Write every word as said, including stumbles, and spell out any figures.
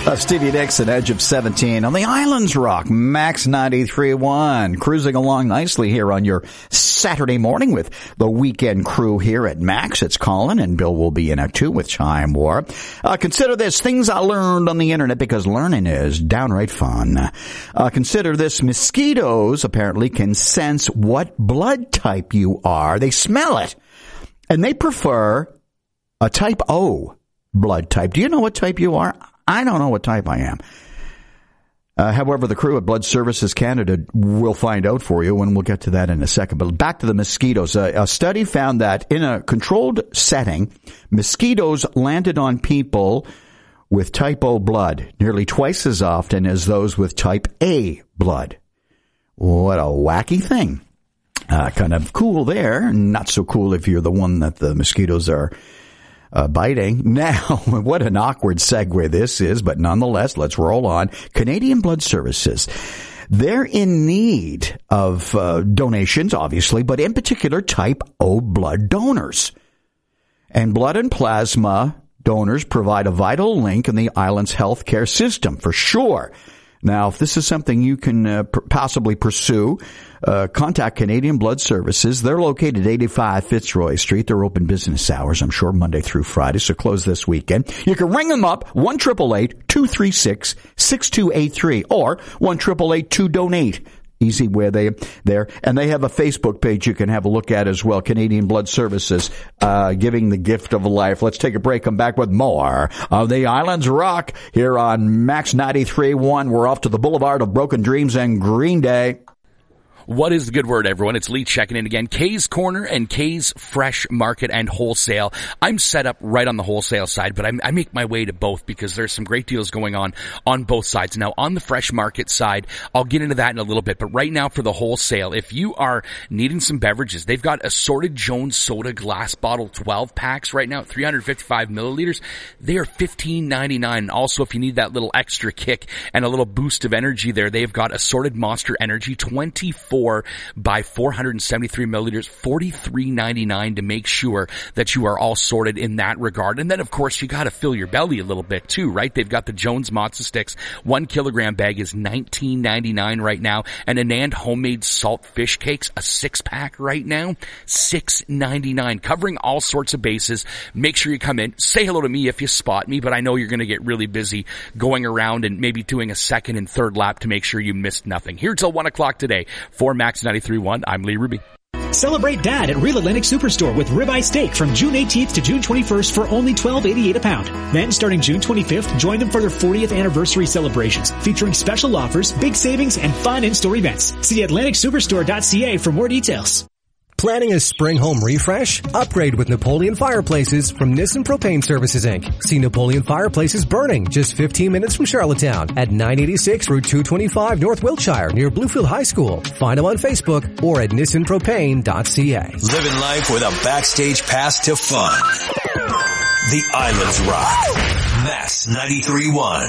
Uh, Stevie Nicks, an edge of seventeen on the Islands Rock, Max ninety-three point one, cruising along nicely here on your Saturday morning with the weekend crew here at Max. It's Colin, and Bill will be in it too with Chime War. Uh, consider this, things I learned on the internet, because learning is downright fun. Uh, consider this, mosquitoes apparently can sense what blood type you are. They smell it, and they prefer a type O blood type. Do you know what type you are? I don't know what type I am. Uh, however, the crew at Blood Services Canada will find out for you, and we'll get to that in a second. But back to the mosquitoes. Uh, a study found that in a controlled setting, mosquitoes landed on people with type O blood nearly twice as often as those with type A blood. What a wacky thing. Uh, kind of cool there. Not so cool if you're the one that the mosquitoes are Uh, biting. Now, what an awkward segue this is, but nonetheless, let's roll on. Canadian Blood Services. They're in need of uh, donations, obviously, but in particular, type O blood donors. And blood and plasma donors provide a vital link in the island's healthcare system, for sure. Now, if this is something you can uh, p- possibly pursue, uh, contact Canadian Blood Services. They're located at eighty-five Fitzroy Street. They're open business hours, I'm sure, Monday through Friday, so close this weekend. You can ring them up, one eight eight eight, two three six, six two eight three or one eight eight eight, two donate. Easy where they there. And they have a Facebook page you can have a look at as well, Canadian Blood Services, uh, giving the gift of life. Let's take a break, come back with more of the Islands Rock here on Max ninety-three point one. We're off to the Boulevard of Broken Dreams and Green Day. What is the good word, everyone? It's Lee checking in again. Kay's Corner and Kay's Fresh Market and Wholesale. I'm set up right on the wholesale side, but I, I make my way to both because there's some great deals going on on both sides. Now, on the Fresh Market side, I'll get into that in a little bit, but right now for the wholesale, if you are needing some beverages, they've got assorted Jones Soda glass bottle twelve packs right now, three hundred fifty-five milliliters. They are fifteen ninety-nine. Also, if you need that little extra kick and a little boost of energy there, they've got assorted Monster Energy twenty-four by four hundred seventy-three milliliters, forty-three ninety-nine to make sure that you are all sorted in that regard. And then, of course, you got to fill your belly a little bit too, right? They've got the Jones Matzo Sticks. One kilogram bag is nineteen ninety-nine right now. And Anand homemade salt fish cakes, a six pack right now, six ninety-nine, covering all sorts of bases. Make sure you come in. Say hello to me if you spot me, but I know you're going to get really busy going around and maybe doing a second and third lap to make sure you missed nothing. Here till one o'clock today. For Max ninety-three point one, I'm Lee Ruby. Celebrate Dad at Real Atlantic Superstore with ribeye steak from June eighteenth to June twenty-first for only twelve eighty-eight a pound. Then, starting June twenty-fifth, join them for their fortieth anniversary celebrations, featuring special offers, big savings, and fun in-store events. See atlantic superstore dot c a for more details. Planning a spring home refresh? Upgrade with Napoleon Fireplaces from Nissen Propane Services, Incorporated. See Napoleon Fireplaces burning just fifteen minutes from Charlottetown at nine eighty-six Route two twenty-five North Wiltshire near Bluefield High School. Find them on Facebook or at nissen propane dot c a. Living life with a backstage pass to fun. The Islands Rock. Max ninety-three point one.